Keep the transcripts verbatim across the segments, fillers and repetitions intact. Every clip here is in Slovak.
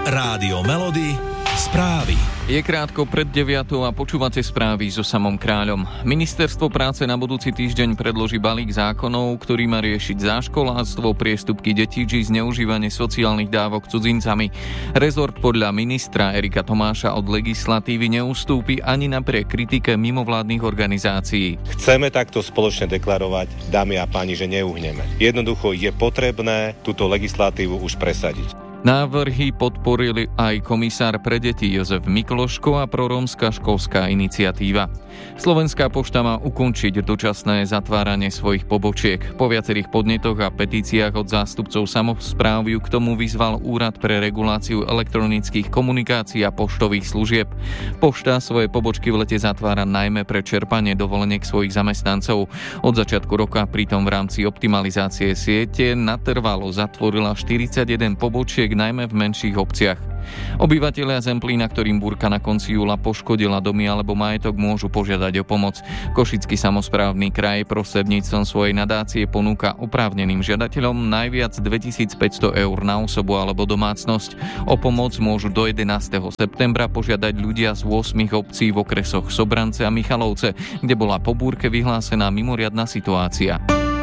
Rádio Melody, správy. Je krátko pred deviatou a počúvate správy so Samom Kráľom. Ministerstvo práce na budúci týždeň predloží balík zákonov, ktorý má riešiť záškoláctvo, priestupky detí či zneužívanie sociálnych dávok cudzincami. Rezort podľa ministra Erika Tomáša od legislatívy neustúpi ani napriek kritike mimovládnych organizácií. Chceme takto spoločne deklarovať, dámy a páni, že neuhneme. Jednoducho je potrebné túto legislatívu už presadiť. Návrhy podporili aj komisár pre deti Jozef Mikloško a prorómska školská iniciatíva. Slovenská pošta má ukončiť dočasné zatváranie svojich pobočiek. Po viacerých podnetoch a petíciách od zástupcov samospráv ju k tomu vyzval Úrad pre reguláciu elektronických komunikácií a poštových služieb. Pošta svoje pobočky v lete zatvára najmä pre čerpanie dovoleniek svojich zamestnancov. Od začiatku roka pritom v rámci optimalizácie siete natrvalo zatvorila štyridsaťjeden pobočiek, najmä v menších obciach. Obyvatelia Zemplína, ktorým búrka na konci júla poškodila domy alebo majetok, môžu požiadať o pomoc. Košický samosprávny kraj prostredníctvom svojej nadácie ponúka oprávneným žiadateľom najviac dvetisícpäťsto eur na osobu alebo domácnosť. O pomoc môžu do jedenásteho septembra požiadať ľudia z ôsmich obcí v okresoch Sobrance a Michalovce, kde bola po búrke vyhlásená mimoriadna situácia.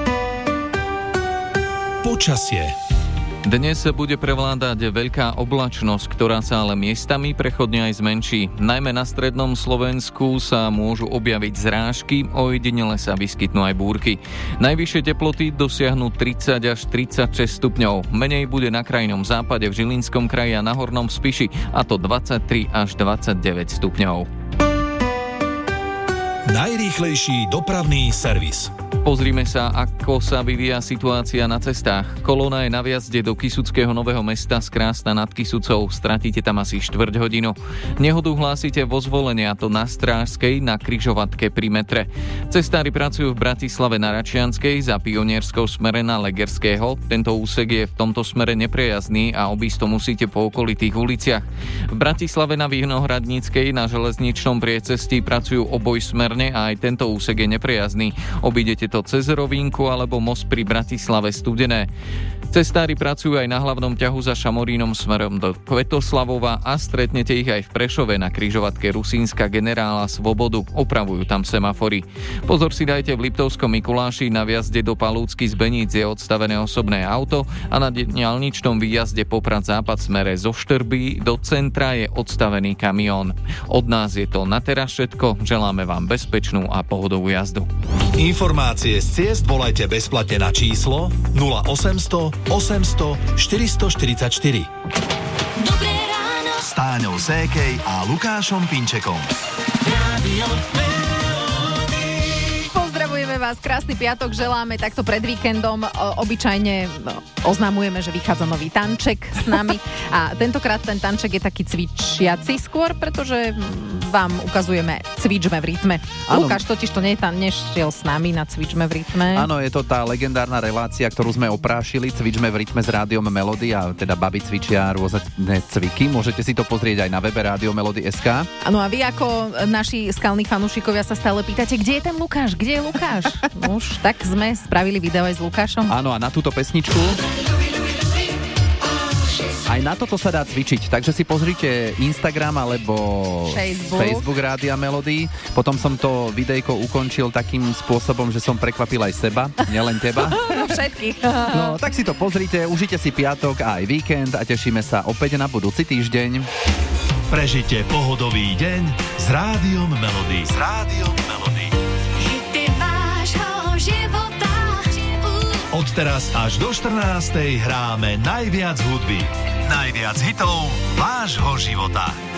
Počasie. Dnes bude prevládať veľká oblačnosť, ktorá sa ale miestami prechodne aj zmenší. Najmä na strednom Slovensku sa môžu objaviť zrážky, ojedinele sa vyskytnú aj búrky. Najvyššie teploty dosiahnu tridsať až tridsaťšesť stupňov. Menej bude na krajnom západe, v Žilinskom kraji a na Hornom Spiši, a to dvadsaťtri až dvadsaťdeväť stupňov. Najrýchlejší dopravný servis. Pozrime sa, ako sa vyvíja situácia na cestách. Kolóna je na vjazde do Kysuckého Nového Mesta z Krásna nad Kysucou. Stratíte tam asi štvrť hodinu. Nehodu hlásite vo Zvolenie, a to na Strážskej, na križovatke pri metre. Cestári pracujú v Bratislave na Račianskej za Pionierskou smere na Legerského. Tento úsek je v tomto smere neprejazdný a obísť to musíte po okolitých uliciach. V Bratislave na Vinohradníckej na železničnom priecestí pracujú obojsmerne a aj tento úsek je neprejazdný. Obídete to cez Rovínku alebo most pri Bratislave Studené. Cestári pracujú aj na hlavnom ťahu za Šamorínom smerom do Kvetoslavova a stretnete ich aj v Prešove na križovatke Rusínska Generála Svobodu. Opravujú tam semafory. Pozor si dajte v Liptovskom Mikuláši, na vjazde do Palúcky z Beníc je odstavené osobné auto a na diaľničnom výjazde Poprad západ smere zo Štrby do centra je odstavený kamión. Od nás je to na teraz všetko. Želáme vám bezpečnú a pohodovú jazdu. Informácie z ciest volajte bezplatne na číslo nula osemsto osemsto štyristoštyridsaťštyri. Dobré ráno S Táňou Sékej a Lukášom Pinčekom. Rádio Pozdravujeme vás, krásny piatok želáme takto pred víkendom. O, obyčajne oznamujeme, že vychádza nový tanček s nami a tentokrát ten tanček je taký cvičiaci skôr, pretože vám ukazujeme Cvičme v rytme. Ano. Lukáš totiž to nie, tam nešiel s nami na Cvičme v rytme. Áno, je to tá legendárna relácia, ktorú sme oprášili, Cvičme v rytme s Rádiom Melody, a teda baby cvičia rôzne cviky. Môžete si to pozrieť aj na webe Rádio Melody bodka es ká. Áno, a vy ako naši skalní fanúšikovia sa stále pýtate, kde je ten Lukáš, kde je Lukáš? No už tak sme spravili video aj s Lukášom. Áno, a na túto pesničku aj na toto sa dá cvičiť, takže si pozrite Instagram alebo Facebook, Facebook Rádia Melody. Potom som to videjko ukončil takým spôsobom, že som prekvapil aj seba, nielen teba. No všetkých. No, tak si to pozrite, užite si piatok a aj víkend a tešíme sa opäť na budúci týždeň. Prežite pohodový deň s Rádiom Melody. S Rádiom Melody. Hity vášho života. Od teraz až do štrnástej hráme najviac hudby. Najviac hitov vášho života.